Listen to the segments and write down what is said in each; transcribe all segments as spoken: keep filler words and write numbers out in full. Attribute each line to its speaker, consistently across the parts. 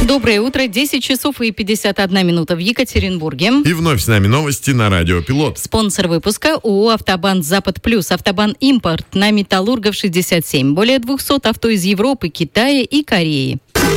Speaker 1: Доброе утро, десять часов и пятьдесят одна минута в Екатеринбурге.
Speaker 2: И вновь с нами новости на радио Пилот.
Speaker 1: Спонсор выпуска ООО «Автобан Запад Плюс», «Автобан Импорт» на Металлургов шестьдесят семь. Более двухсот авто из Европы, Китая и Кореи.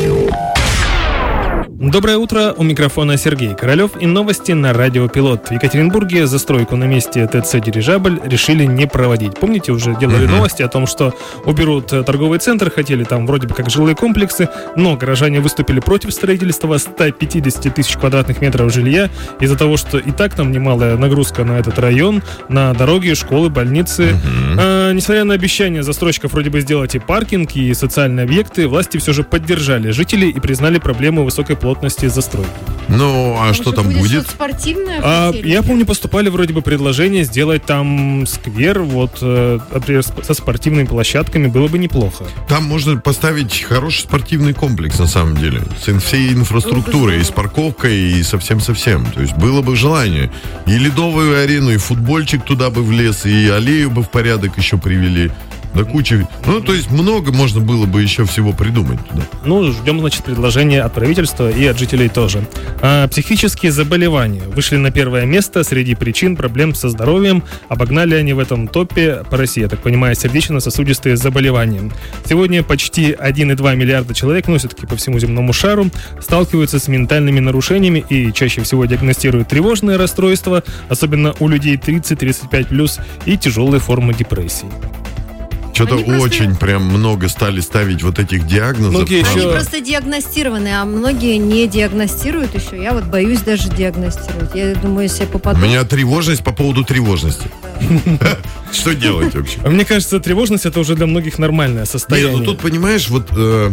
Speaker 3: Доброе утро, у микрофона Сергей Королев и новости на радио Пилот. В Екатеринбурге застройку на месте ТЦ «Дирижабль» решили не проводить. Помните, уже делали uh-huh. новости о том, что уберут торговый центр, хотели там вроде бы как жилые комплексы, но горожане выступили против строительства ста пятидесяти тысяч квадратных метров жилья из-за того, что и так там немалая нагрузка на этот район, на дороги, школы, больницы. Uh-huh. А, несмотря на обещание застройщиков вроде бы сделать и паркинг, и социальные объекты, власти все же поддержали жителей и признали проблему высокой плотности застройки.
Speaker 2: Ну, а Может, что там будет? будет?
Speaker 4: Спортивное
Speaker 3: а, я помню, поступали вроде бы предложения сделать там сквер, вот, э, например, со спортивными площадками, было бы неплохо.
Speaker 2: Там можно поставить хороший спортивный комплекс, на самом деле, с всей инфраструктурой, и с парковкой, и совсем-совсем. То есть было бы желание. И ледовую арену, и футбольчик туда бы влез, и аллею бы в порядок еще привели. Да куча. Ну, то есть много можно было бы еще всего придумать туда.
Speaker 3: Ну, ждем, значит, предложения от правительства и от жителей тоже. А, психические заболевания вышли на первое место среди причин проблем со здоровьем. Обогнали они в этом топе по России, я так понимаю, сердечно-сосудистые заболевания. Сегодня почти один и два миллиарда человек, ну, все-таки по всему земному шару, сталкиваются с ментальными нарушениями и чаще всего диагностируют тревожные расстройства, особенно у людей тридцать-тридцать пять плюс, и тяжелые формы депрессии.
Speaker 2: Что-то
Speaker 4: Они
Speaker 2: очень
Speaker 4: просто...
Speaker 2: прям много стали ставить вот этих диагнозов.
Speaker 4: Многие
Speaker 3: еще...
Speaker 4: Они просто диагностированы, а многие не диагностируют еще. Я вот боюсь даже диагностировать. Я думаю, если я попаду...
Speaker 2: У меня тревожность по поводу тревожности. Что делать вообще?
Speaker 3: Мне кажется, тревожность — это уже для многих нормальное состояние.
Speaker 2: Ну тут, понимаешь, вот...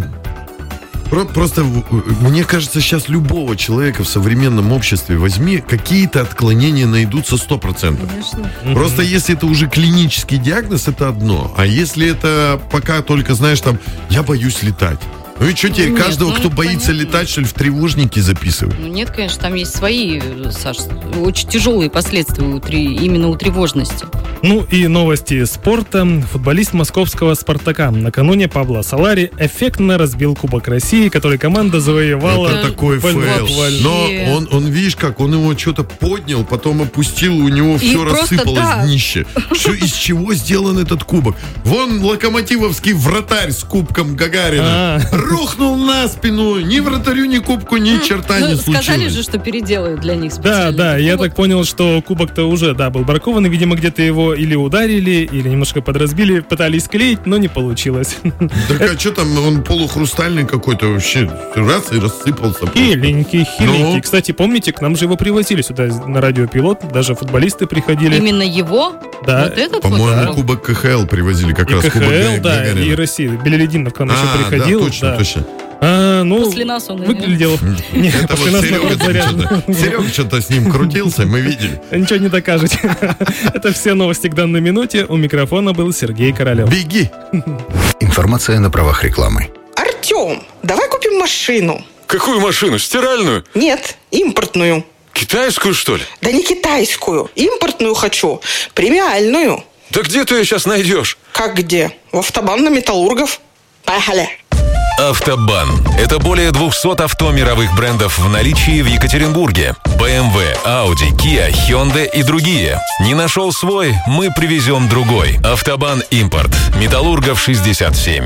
Speaker 2: Просто, мне кажется, сейчас любого человека в современном обществе возьми, какие-то отклонения найдутся сто процентов.
Speaker 4: Конечно.
Speaker 2: Просто mm-hmm. если это уже клинический диагноз, это одно. А если это пока только, знаешь, там, я боюсь летать. Ну и что теперь,
Speaker 1: нет,
Speaker 2: каждого,
Speaker 1: ну,
Speaker 2: кто боится
Speaker 1: понятно.
Speaker 2: летать, что ли, в тревожники записывать?
Speaker 1: Ну нет, конечно, там есть свои, Саш, очень тяжелые последствия у, именно у тревожности.
Speaker 3: Ну и новости спорта. Футболист московского «Спартака» накануне Пабло Солари эффектно разбил Кубок России, который команда завоевала.
Speaker 2: Это такой фейл. Но он, он, видишь как, он его что-то поднял, потом опустил, у него
Speaker 1: и
Speaker 2: все рассыпалось
Speaker 1: да.
Speaker 2: днище. Что, из чего сделан этот кубок? Вон локомотивовский вратарь с кубком Гагарина. А-а-а. Рухнул на спину. Ни вратарю, ни кубку, ни черта
Speaker 1: ну,
Speaker 2: не случилось.
Speaker 1: Сказали же, что переделают для них
Speaker 3: Да,
Speaker 1: специально.
Speaker 3: да, я так понял, что кубок-то уже, да, был бракован, и, видимо, где-то его или ударили, или немножко подразбили, пытались склеить, но не получилось.
Speaker 2: Так а что там, он полухрустальный какой-то вообще, раз и рассыпался.
Speaker 3: Хиленький, хиленький.
Speaker 2: Ну?
Speaker 3: Кстати, помните, к нам же его привозили сюда на радио Пилот, даже футболисты приходили.
Speaker 1: Именно его?
Speaker 3: Да.
Speaker 1: Вот этот
Speaker 2: По-моему,
Speaker 1: вот?
Speaker 2: кубок ка ха эл привозили, как
Speaker 3: и
Speaker 2: раз
Speaker 3: ка ха
Speaker 2: кубок
Speaker 3: эл, да,
Speaker 2: Гагарина.
Speaker 3: и Россия. Белелединов к нам
Speaker 2: а,
Speaker 3: еще приходил.
Speaker 2: Да, точно,
Speaker 3: да.
Speaker 2: точно.
Speaker 3: А, ну,
Speaker 1: После нас он
Speaker 3: выглядел. Нет,
Speaker 2: Это
Speaker 3: после
Speaker 2: вот
Speaker 3: нас
Speaker 2: Серега,
Speaker 3: народ заряжен.
Speaker 2: что-то, Серега что-то с ним крутился, мы видели.
Speaker 3: Ничего не докажете. Это все новости к данной минуте. У микрофона был Сергей Королев.
Speaker 2: Беги!
Speaker 5: Информация на правах рекламы.
Speaker 6: Артем, давай купим машину.
Speaker 7: Какую машину? Стиральную?
Speaker 6: Нет, импортную.
Speaker 7: Китайскую, что ли?
Speaker 6: Да не китайскую. Импортную хочу. Премиальную.
Speaker 7: Да где ты ее сейчас найдешь?
Speaker 6: Как где? В автобан на Металлургов. Поехали.
Speaker 8: Автобан. Это более двухсот авто мировых брендов в наличии в Екатеринбурге. бэ эм вэ, Audi, Kia, Hyundai и другие. Не нашел свой? Мы привезем другой. Автобан Импорт. Металлургов шестьдесят семь.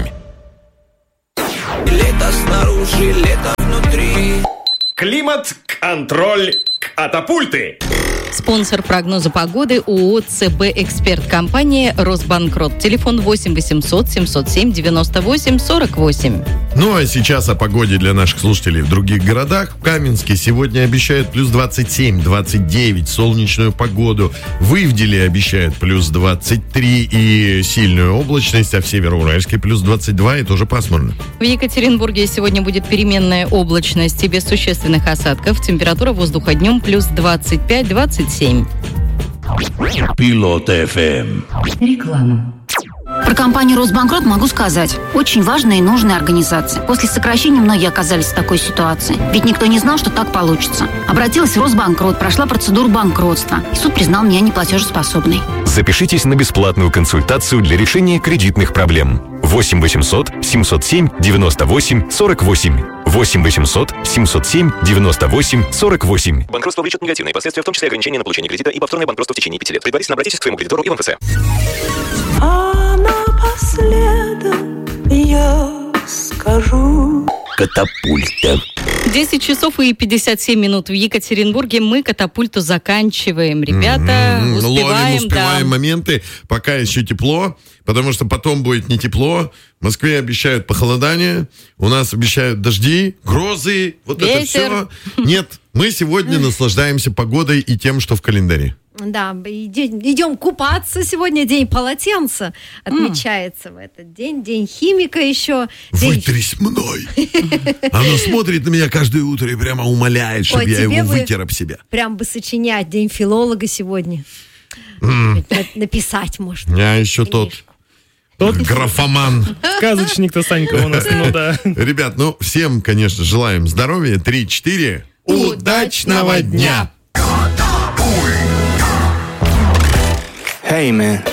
Speaker 9: Лето снаружи, лето внутри.
Speaker 10: Климат-контроль катапульты.
Speaker 1: Спонсор прогноза погоды ООО «ЦБ Эксперт», компания «Росбанкрот». Телефон восемь восемьсот семьсот семь девяносто восемь сорок восемь.
Speaker 2: Ну а сейчас о погоде для наших слушателей в других городах. В Каменске сегодня обещают плюс двадцать семь двадцать девять, солнечную погоду. В Ивделе обещают плюс двадцать три и сильную облачность, а в Североуральске плюс двадцать два и тоже пасмурно.
Speaker 1: В Екатеринбурге сегодня будет переменная облачность и без существенных осадков. Температура воздуха днем плюс двадцать пять двадцать семь.
Speaker 9: Пилот эф эм.
Speaker 11: Реклама. Про компанию «Росбанкрот» могу сказать. Очень важная и нужная организация. После сокращения многие оказались в такой ситуации. Ведь никто не знал, что так получится. Обратилась в Росбанкрот, прошла процедуру банкротства. И суд признал меня неплатежеспособной.
Speaker 8: Запишитесь на бесплатную консультацию для решения кредитных проблем. восемь восемьсот семьсот семь девяносто восемь сорок восемь. восемь восемьсот семьсот семь девяносто восемь сорок восемь.
Speaker 10: Банкротство влечет негативные последствия, в том числе ограничения на получение кредита и повторное банкротство в течение пяти лет. Предварительно обратитесь к своему кредитору и в эн эф эс.
Speaker 12: А напоследок я скажу:
Speaker 9: Катапульта.
Speaker 1: десять часов и пятьдесят семь минут в Екатеринбурге. Мы катапульту заканчиваем. Ребята,
Speaker 2: М-м,
Speaker 1: успеваем.
Speaker 2: Ловим, успеваем
Speaker 1: да.
Speaker 2: моменты, пока еще тепло, потому что потом будет не тепло. В Москве обещают похолодание, у нас обещают дожди, грозы, вот
Speaker 1: Ветер.
Speaker 2: это все. Нет, мы сегодня наслаждаемся погодой и тем, что в календаре.
Speaker 4: Да, идем, идем купаться. Сегодня день полотенца отмечается в этот день. День химика еще. День...
Speaker 2: Вытрись мной. Оно смотрит на меня каждое утро и прямо умоляет, чтобы
Speaker 4: Ой,
Speaker 2: я
Speaker 4: тебе
Speaker 2: его
Speaker 4: бы
Speaker 2: вытер об себя.
Speaker 4: Прям бы сочинять. День филолога сегодня. На- Написать можно.
Speaker 2: Я еще тот,
Speaker 3: Тот
Speaker 2: графоман.
Speaker 3: сказочник-то Санька у нас, ну да.
Speaker 2: Ребят, ну всем, конечно, желаем здоровья. Три-четыре. Удачного дня!
Speaker 9: Hey man,